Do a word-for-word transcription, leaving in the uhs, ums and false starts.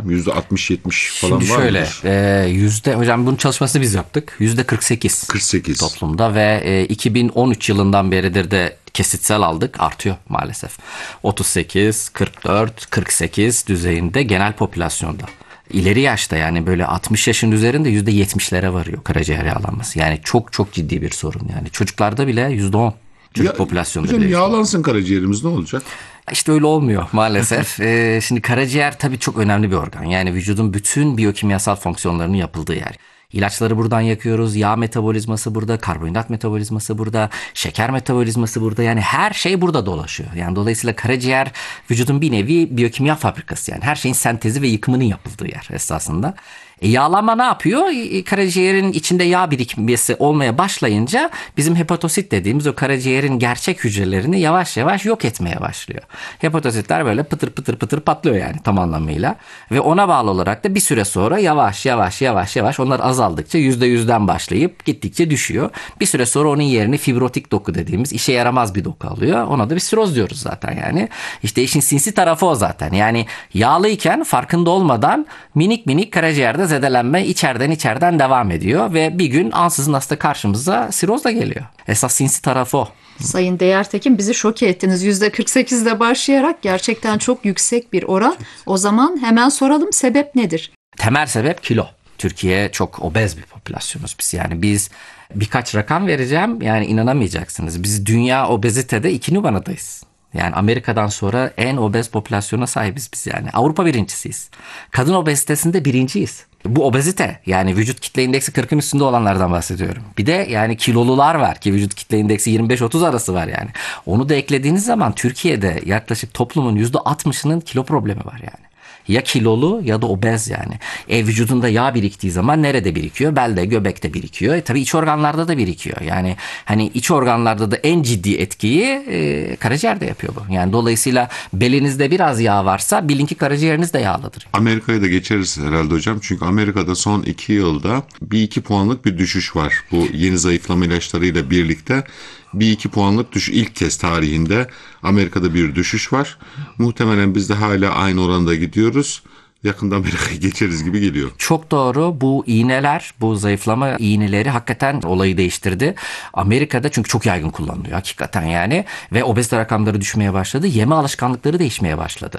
yüzde altmış yetmiş falan Şimdi var şöyle, mıdır? e, yüzde hocam bunun çalışmasını biz yaptık. Yüzde kırk sekiz kırk sekiz toplumda ve e, iki bin on üç yılından beridir de kesitsel aldık, artıyor maalesef. otuz sekiz, kırk dört, kırk sekiz düzeyinde genel popülasyonda. İleri yaşta yani böyle altmış yaşın üzerinde yüzde yetmişlere varıyor karaciğer yağlanması. Yani çok çok ciddi bir sorun yani. Çocuklarda bile yüzde on. Çocuk Ya, popülasyonunda hocam bile yüzde on. yağlansın karaciğerimiz ne olacak? İşte öyle olmuyor maalesef. ee, şimdi karaciğer tabii çok önemli bir organ. Yani vücudun bütün biyokimyasal fonksiyonlarının yapıldığı yer. İlaçları buradan yakıyoruz. Yağ metabolizması burada, karbonhidrat metabolizması burada, şeker metabolizması burada. Yani her şey burada dolaşıyor. Yani dolayısıyla karaciğer vücudun bir nevi biyokimya fabrikası. Yani her şeyin sentezi ve yıkımının yapıldığı yer esasında. E, yağlanma ne yapıyor? E, karaciğerin içinde yağ birikmesi olmaya başlayınca bizim hepatosit dediğimiz o karaciğerin gerçek hücrelerini yavaş yavaş yok etmeye başlıyor. Hepatositler böyle pıtır pıtır pıtır patlıyor yani tam anlamıyla. Ve ona bağlı olarak da bir süre sonra yavaş yavaş yavaş yavaş onlar azaldıkça yüzde yüzden başlayıp gittikçe düşüyor. Bir süre sonra onun yerini fibrotik doku dediğimiz işe yaramaz bir doku alıyor. Ona da bir siroz diyoruz zaten yani. İşte işin sinsi tarafı o zaten. Yani yağlıyken farkında olmadan minik minik karaciğerde zedelenme içeriden içeriden devam ediyor ve bir gün ansızın hasta karşımıza sirozla geliyor. Esas sinsi tarafı o. Sayın Değertekin, bizi şok ettiniz. yüzde kırk sekizle başlayarak gerçekten çok yüksek bir oran. O zaman hemen soralım, sebep nedir? Temel sebep kilo. Türkiye çok obez bir popülasyonuz biz. Yani biz birkaç rakam vereceğim, yani inanamayacaksınız. Biz dünya obezitede iki numaradayız. Yani Amerika'dan sonra en obez popülasyona sahibiz biz yani. Avrupa birincisiyiz. Kadın obezitesinde birinciyiz. Bu obezite yani vücut kitle indeksi kırkın üstünde olanlardan bahsediyorum. Bir de yani kilolular var ki vücut kitle indeksi yirmi beş otuz arası var yani. Onu da eklediğiniz zaman Türkiye'de yaklaşık toplumun yüzde altmışının kilo problemi var yani. Ya kilolu ya da obez yani. E, vücudunda yağ biriktiği zaman nerede birikiyor? Belde, göbekte birikiyor. E, tabii iç organlarda da birikiyor. Yani hani iç organlarda da en ciddi etkiyi e, karaciğerde yapıyor bu. Yani dolayısıyla belinizde biraz yağ varsa bilin ki karaciğeriniz de yağlıdır. Amerika'ya da geçeriz herhalde hocam. Çünkü Amerika'da son iki yılda bir iki puanlık bir düşüş var. Bu yeni zayıflama ilaçlarıyla birlikte bir iki puanlık düşüş, ilk kez tarihinde Amerika'da bir düşüş var. Muhtemelen biz de hala aynı oranda gidiyoruz. Yakında Amerika'ya geçeriz gibi geliyor. Çok doğru. Bu iğneler, bu zayıflama iğneleri hakikaten olayı değiştirdi. Amerika'da çünkü çok yaygın kullanılıyor hakikaten yani. Ve obezite rakamları düşmeye başladı. Yeme alışkanlıkları değişmeye başladı.